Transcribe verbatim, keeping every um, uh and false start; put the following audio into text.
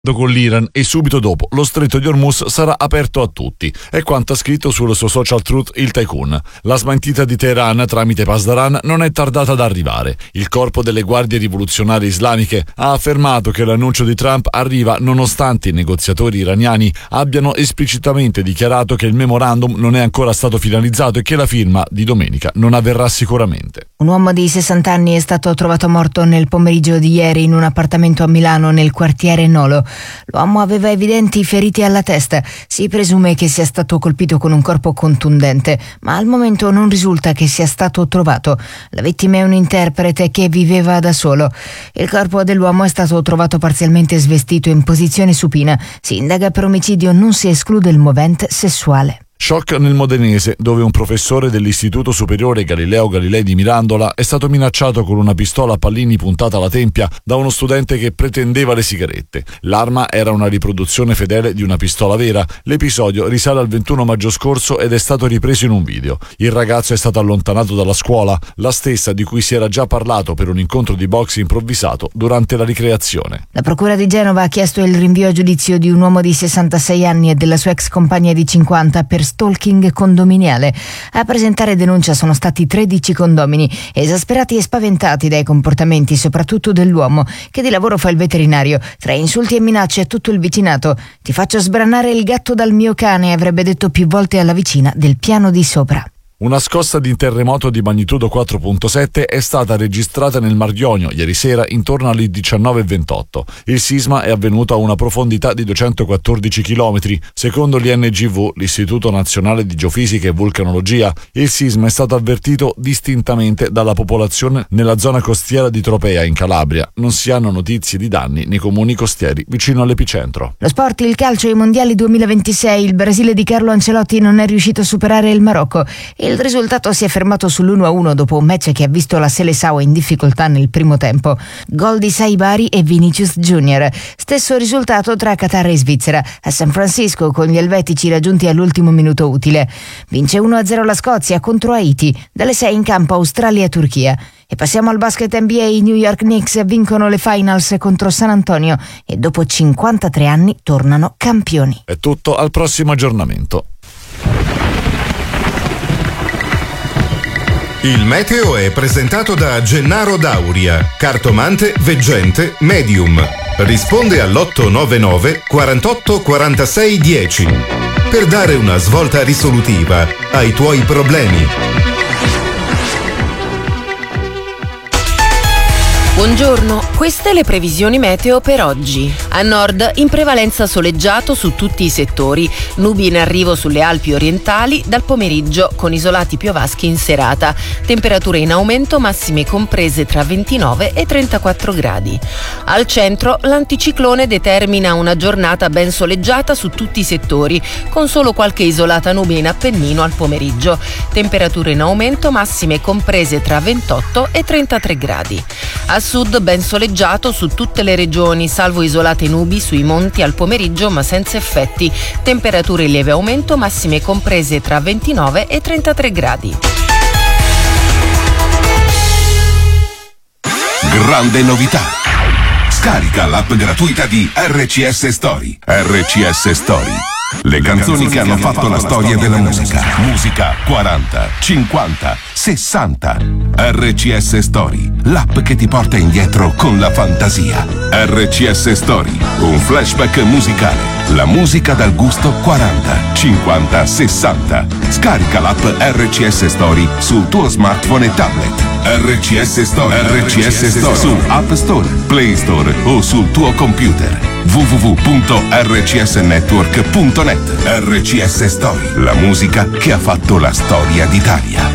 con l'Iran e subito dopo lo stretto di Hormuz sarà aperto a tutti, è quanto ha scritto sul suo social truth il tycoon. La smentita di Teheran tramite Pasdaran non è tardata ad arrivare. Il corpo delle guardie rivoluzionarie islamiche ha affermato che l'annuncio di Trump arriva nonostante i negoziatori iraniani abbiano esplicitamente dichiarato che il memorandum non è ancora stato finalizzato e che la firma di domenica non avverrà sicuramente. Un uomo di sessanta anni è stato trovato morto nel pomeriggio di ieri in un appartamento a Milano nel quartiere Nolo. L'uomo aveva evidenti feriti alla testa. Si presume che sia stato colpito con un corpo contundente, ma al momento non risulta che sia stato trovato. La vittima è un interprete che viveva da solo. Il corpo dell'uomo è stato trovato parzialmente svestito in posizione supina. Si indaga per omicidio, non si esclude il movente sessuale. Shock nel Modenese, dove un professore dell'Istituto Superiore Galileo Galilei di Mirandola è stato minacciato con una pistola a pallini puntata alla tempia da uno studente che pretendeva le sigarette. L'arma era una riproduzione fedele di una pistola vera. L'episodio risale al ventuno maggio scorso ed è stato ripreso in un video. Il ragazzo è stato allontanato dalla scuola, la stessa di cui si era già parlato per un incontro di box improvvisato durante la ricreazione. La procura di Genova ha chiesto il rinvio a giudizio di un uomo di sessantasei anni e della sua ex compagna di cinquanta per stalking condominiale. A presentare denuncia sono stati tredici condomini, esasperati e spaventati dai comportamenti soprattutto dell'uomo, che di lavoro fa il veterinario. Tra insulti e minacce tutto il vicinato. "Ti faccio sbranare il gatto dal mio cane", avrebbe detto più volte alla vicina del piano di sopra. Una scossa di terremoto di magnitudo quattro virgola sette è stata registrata nel Mar Ionio ieri sera intorno alle diciannove e ventotto. Il sisma è avvenuto a una profondità di duecentoquattordici chilometri. Secondo l'I N G V, l'Istituto Nazionale di Geofisica e Vulcanologia, il sisma è stato avvertito distintamente dalla popolazione nella zona costiera di Tropea, in Calabria. Non si hanno notizie di danni nei comuni costieri vicino all'epicentro. Lo sport, il calcio ai mondiali duemilaventisei. Il Brasile di Carlo Ancelotti non è riuscito a superare il Marocco. Il risultato si è fermato sull'uno a uno dopo un match che ha visto la Seleção in difficoltà nel primo tempo. Gol di Saibari e Vinicius Junior. Stesso risultato tra Qatar e Svizzera a San Francisco, con gli elvetici raggiunti all'ultimo minuto utile. Vince uno a zero la Scozia contro Haiti. Dalle sei in campo Australia e Turchia. E passiamo al basket N B A. I New York Knicks vincono le finals contro San Antonio e dopo cinquantatré anni tornano campioni. È tutto, al prossimo aggiornamento. Il meteo è presentato da Gennaro Dauria, cartomante, veggente, medium. Risponde all'otto nove nove quarantotto quarantasei dieci per dare una svolta risolutiva ai tuoi problemi. Buongiorno, queste le previsioni meteo per oggi. A nord in prevalenza soleggiato su tutti i settori, nubi in arrivo sulle Alpi orientali dal pomeriggio con isolati piovaschi in serata, temperature in aumento massime comprese tra ventinove e trentaquattro gradi. Al centro l'anticiclone determina una giornata ben soleggiata su tutti i settori, con solo qualche isolata nube in Appennino al pomeriggio, temperature in aumento massime comprese tra ventotto e trentatré gradi. A sud ben soleggiato su tutte le regioni, salvo isolate nubi sui monti al pomeriggio ma senza effetti. Temperature in lieve aumento, massime comprese tra ventinove e trentatré gradi. Grande novità! Scarica l'app gratuita di R C S Story. R C S Story. Le canzoni che hanno fatto la storia della musica. Musica quaranta, cinquanta, sessanta. R C S Story, l'app che ti porta indietro con la fantasia. R C S Story, un flashback musicale. La musica dal gusto quaranta, cinquanta, sessanta. Scarica l'app R C S Story sul tuo smartphone e tablet. R C S Story, R C S Story su App Store, Play Store o sul tuo computer. w w w punto r c s network punto net. R C S Story, la musica che ha fatto la storia d'Italia.